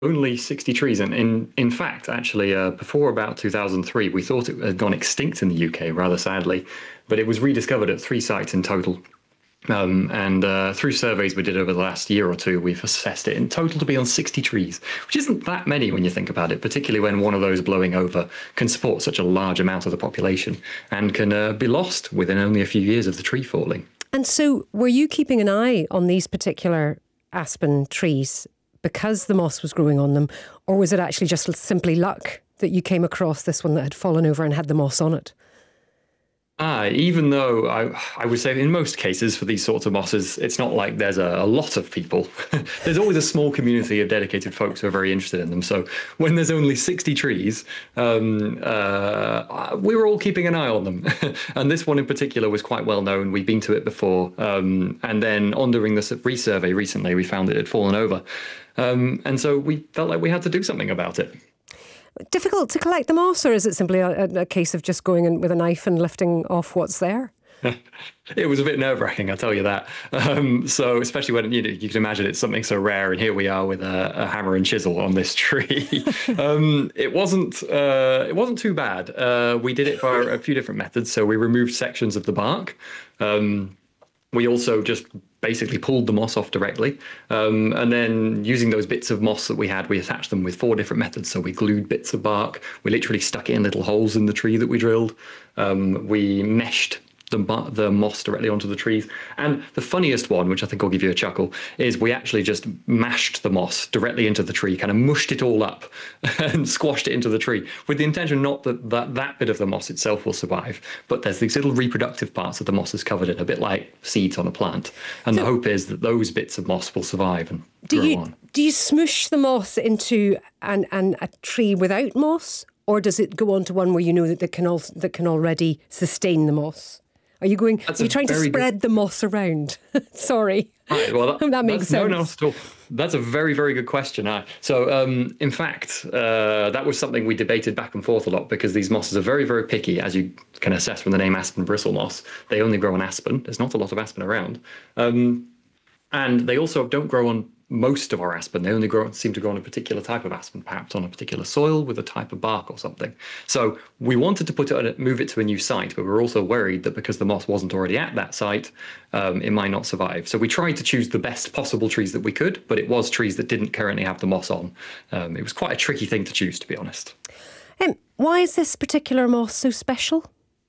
Only 60 trees. And in fact, actually, before about 2003, we thought it had gone extinct in the UK, rather sadly, but it was rediscovered at 3 sites in total. And through surveys we did over the last year or two, we've assessed it in total to be on 60 trees, which isn't that many when you think about it, particularly when one of those blowing over can support such a large amount of the population and can be lost within only a few years of the tree falling. And so were you keeping an eye on these particular aspen trees because the moss was growing on them, or was it actually just simply luck that you came across this one that had fallen over and had the moss on it? Even though I would say in most cases for these sorts of mosses, it's not like there's a lot of people. There's always a small community of dedicated folks who are very interested in them. So when there's only 60 trees, we were all keeping an eye on them. And this one in particular was quite well known. We'd been to it before. And then on doing the resurvey recently, we found it had fallen over. And so we felt like we had to do something about it. Difficult to collect the moss, or is it simply a case of just going in with a knife and lifting off what's there? It was a bit nerve-wracking, I'll tell you that. So especially when you can imagine it's something so rare, and here we are with a hammer and chisel on this tree. It wasn't too bad. We did it by a few different methods. So we removed sections of the bark. We also just basically pulled the moss off directly. And then using those bits of moss that we had, we attached them with 4 different methods. So we glued bits of bark. We literally stuck it in little holes in the tree that we drilled. We meshed the moss directly onto the trees. And the funniest one, which I think will give you a chuckle, is we actually just mashed the moss directly into the tree, kind of mushed it all up and squashed it into the tree with the intention not that bit of the moss itself will survive, but there's these little reproductive parts that the moss is covered in, a bit like seeds on a plant. And the hope is that those bits of moss will survive and grow on. Do you smoosh the moss into a tree without moss, or does it go on to one where you know that can already sustain the moss? Are you trying to spread the moss around? Sorry. Right, well, that makes sense. No, not at all. That's a very, very good question. So, in fact, that was something we debated back and forth a lot, because these mosses are very, very picky, as you can assess from the name aspen bristle moss. They only grow on aspen. There's not a lot of aspen around. And they also don't grow on most of our aspen. They only seem to grow on a particular type of aspen, perhaps on a particular soil with a type of bark or something. So we wanted to move it to a new site, but we were also worried that because the moss wasn't already at that site, it might not survive. So we tried to choose the best possible trees that we could, but it was trees that didn't currently have the moss on. It was quite a tricky thing to choose, to be honest. Why is this particular moss so special?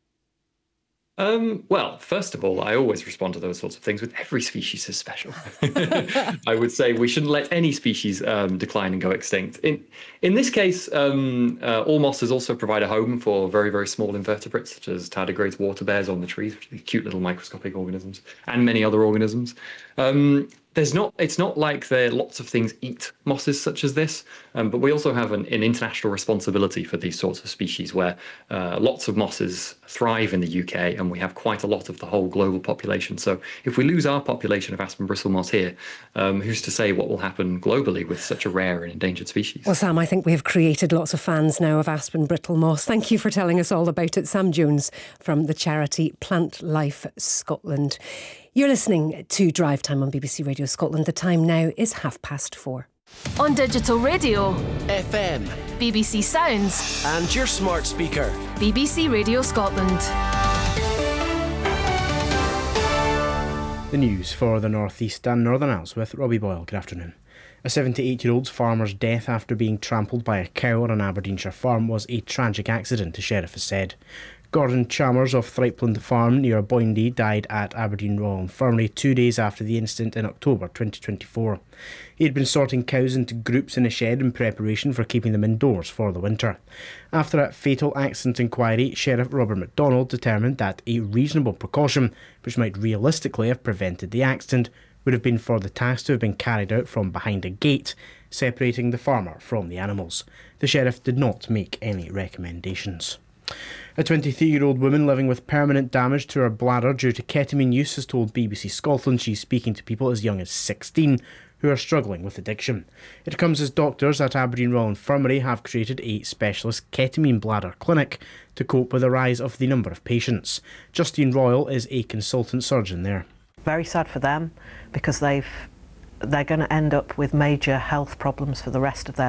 Well, first of all, I always respond to those sorts of things with every species is special. I would say we shouldn't let any species decline and go extinct. In this case, all mosses also provide a home for very, very small invertebrates, such as tardigrades, water bears on the trees, which are cute little microscopic organisms, and many other organisms. It's not like lots of things eat mosses such as this, but we also have an international responsibility for these sorts of species, where lots of mosses thrive in the UK, and we have quite a lot of the whole global population. So if we lose our population of aspen bristle moss here, who's to say what will happen globally with such a rare and endangered species? Well, Sam, I think we have created lots of fans now of aspen brittle moss. Thank you for telling us all about it. Sam Jones from the charity Plant Life Scotland. You're listening to Drive Time on BBC Radio Scotland. The time now is 4:30. On digital radio, FM, BBC Sounds, and your smart speaker, BBC Radio Scotland. The news for the North East and Northern Isles with Robbie Boyle. Good afternoon. A 78-year-old farmer's death after being trampled by a cow on an Aberdeenshire farm was a tragic accident, the sheriff has said. Gordon Chalmers of Thrypland Farm near Boyndy died at Aberdeen Royal Infirmary 2 days after the incident in October 2024. He had been sorting cows into groups in a shed in preparation for keeping them indoors for the winter. After a fatal accident inquiry, Sheriff Robert MacDonald determined that a reasonable precaution, which might realistically have prevented the accident, would have been for the task to have been carried out from behind a gate, separating the farmer from the animals. The sheriff did not make any recommendations. A 23-year-old woman living with permanent damage to her bladder due to ketamine use has told BBC Scotland she's speaking to people as young as 16 who are struggling with addiction. It comes as doctors at Aberdeen Royal Infirmary have created a specialist ketamine bladder clinic to cope with the rise of the number of patients. Justine Royal is a consultant surgeon there. Very sad for them, because they're going to end up with major health problems for the rest of their